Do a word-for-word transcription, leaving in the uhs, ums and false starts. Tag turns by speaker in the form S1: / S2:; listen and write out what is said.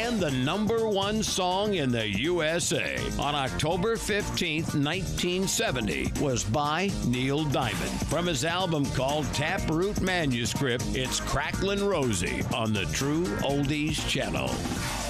S1: and the number one song in the U S A on October fifteenth, nineteen seventy was by Neil Diamond. From his album called Taproot Manuscript, it's Cracklin' Rosie on the True Oldies Channel.